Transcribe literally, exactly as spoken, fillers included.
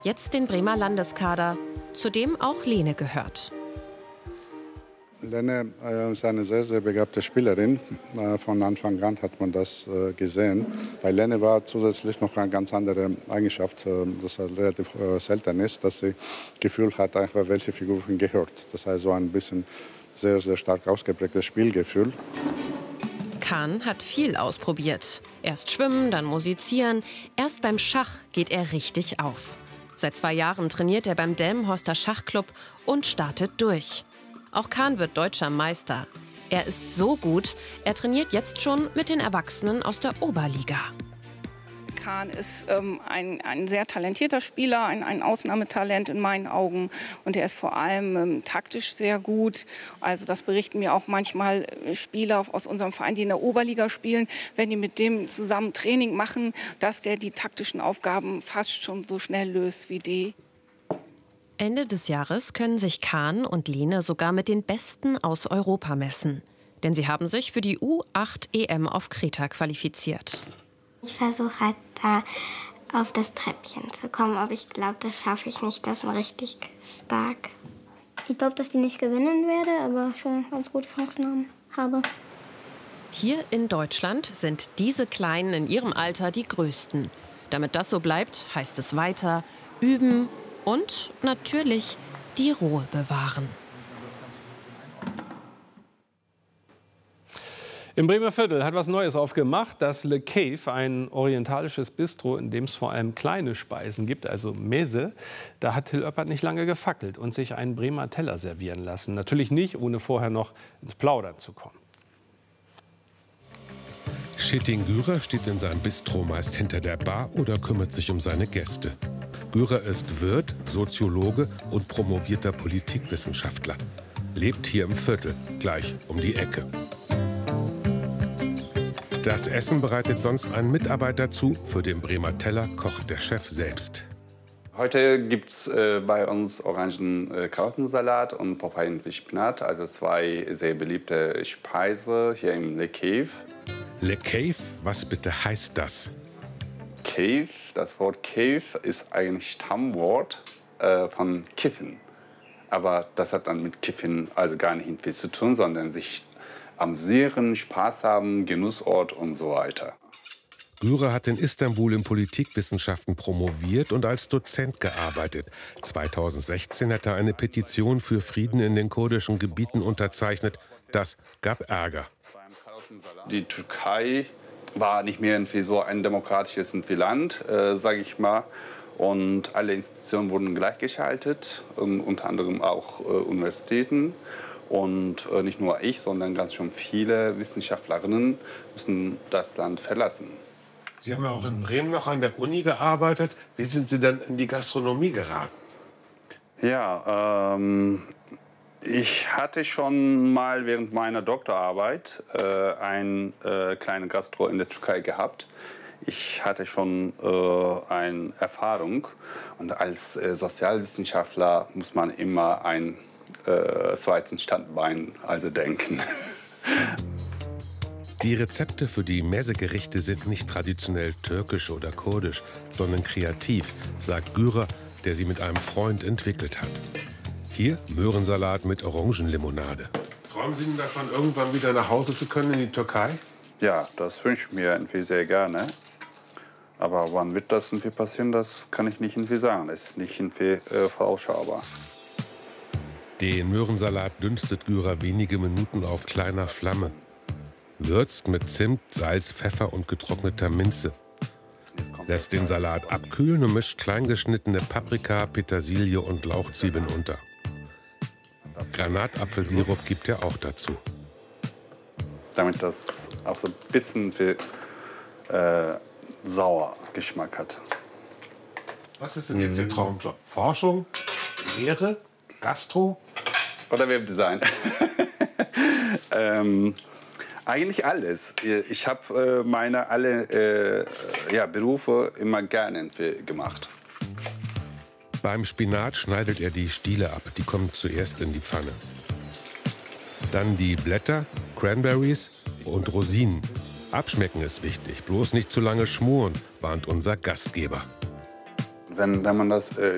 jetzt den Bremer Landeskader, zu dem auch Lene gehört. Lene äh, ist eine sehr, sehr begabte Spielerin. Äh, von Anfang an hat man das äh, gesehen. Bei Lene war zusätzlich noch eine ganz andere Eigenschaft, äh, das halt relativ äh, selten ist, dass sie Gefühl hat, einfach welche Figur gehört. Das heißt, so ein bisschen sehr, sehr stark ausgeprägtes Spielgefühl. Kahn hat viel ausprobiert. Erst schwimmen, dann musizieren. Erst beim Schach geht er richtig auf. Seit zwei Jahren trainiert er beim Delmenhorster Schachclub und startet durch. Auch Kahn wird deutscher Meister. Er ist so gut, er trainiert jetzt schon mit den Erwachsenen aus der Oberliga. Kahn ist ähm, ein, ein sehr talentierter Spieler, ein, ein Ausnahmetalent in meinen Augen. Und er ist vor allem ähm, taktisch sehr gut. Also das berichten mir auch manchmal Spieler aus unserem Verein, die in der Oberliga spielen, wenn die mit dem zusammen Training machen, dass der die taktischen Aufgaben fast schon so schnell löst wie die. Ende des Jahres können sich Kahn und Lene sogar mit den Besten aus Europa messen. Denn sie haben sich für die U acht E M auf Kreta qualifiziert. Ich versuche halt da auf das Treppchen zu kommen, aber ich glaube, das schaffe ich nicht. Das ist richtig stark. Ich glaube, dass ich nicht gewinnen werde, aber schon ganz gute Chancen habe. Hier in Deutschland sind diese Kleinen in ihrem Alter die Größten. Damit das so bleibt, heißt es weiter üben und natürlich die Ruhe bewahren. Im Bremer Viertel hat was Neues aufgemacht, das Le Cave, ein orientalisches Bistro, in dem es vor allem kleine Speisen gibt, also Meze. Da hat Till Oeppert nicht lange gefackelt und sich einen Bremer Teller servieren lassen. Natürlich nicht, ohne vorher noch ins Plaudern zu kommen. Schitting Gürer steht in seinem Bistro meist hinter der Bar oder kümmert sich um seine Gäste. Gürer ist Wirt, Soziologe und promovierter Politikwissenschaftler. Lebt hier im Viertel, gleich um die Ecke. Das Essen bereitet sonst ein Mitarbeiter zu. Für den Bremer Teller kocht der Chef selbst. Heute gibt es äh, bei uns Orangen-Karottensalat und Papayen-Spinat. Also zwei sehr beliebte Speisen hier im Le Cave. Le Cave, was bitte heißt das? Cave, das Wort Cave ist eigentlich Stammwort äh, von Kiffen. Aber das hat dann mit Kiffen also gar nicht viel zu tun, sondern sich amüsieren, Spaß haben, Genussort und so weiter. Gürer hat in Istanbul in Politikwissenschaften promoviert und als Dozent gearbeitet. zweitausendsechzehn hat er eine Petition für Frieden in den kurdischen Gebieten unterzeichnet. Das gab Ärger. Die Türkei war nicht mehr irgendwie so ein demokratisches Land, äh, sage ich mal. Und alle Institutionen wurden gleichgeschaltet, um, unter anderem auch äh, Universitäten. Und äh, nicht nur ich, sondern ganz schön viele Wissenschaftlerinnen müssen das Land verlassen. Sie haben ja auch in Bremen noch an der Uni gearbeitet. Wie sind Sie dann in die Gastronomie geraten? Ja, ähm, ich hatte schon mal während meiner Doktorarbeit äh, ein äh, kleines Gastro in der Türkei gehabt. Ich hatte schon äh, eine Erfahrung. Und als äh, Sozialwissenschaftler muss man immer ein äh, zweiten Standbein also denken. Die Rezepte für die Meze-Gerichte sind nicht traditionell türkisch oder kurdisch, sondern kreativ, sagt Gürer, der sie mit einem Freund entwickelt hat. Hier Möhrensalat mit Orangenlimonade. Träumen Sie denn davon, irgendwann wieder nach Hause zu können in die Türkei? Ja, das wünsche ich mir irgendwie sehr gerne. Aber wann wird das irgendwie passieren, das kann ich nicht irgendwie sagen. Das ist nicht irgendwie äh, vorausschaubar. Den Möhrensalat dünstet Gürer wenige Minuten auf kleiner Flamme. Würzt mit Zimt, Salz, Pfeffer und getrockneter Minze. Lässt den Salat abkühlen und mischt kleingeschnittene Paprika, Petersilie und Lauchzwiebeln unter. Granatapfelsirup gibt er auch dazu. Damit das auch so ein bisschen viel, äh, sauer Geschmack hat. Was ist denn jetzt Ihr Traumjob? Forschung, Lehre, Gastro? Oder Webdesign. ähm, eigentlich alles. Ich habe äh, meine alle äh, ja, Berufe immer gerne gemacht. Beim Spinat schneidet er die Stiele ab. Die kommen zuerst in die Pfanne. Dann die Blätter, Cranberries und Rosinen. Abschmecken ist wichtig, bloß nicht zu lange schmoren, warnt unser Gastgeber. Wenn, wenn man das äh,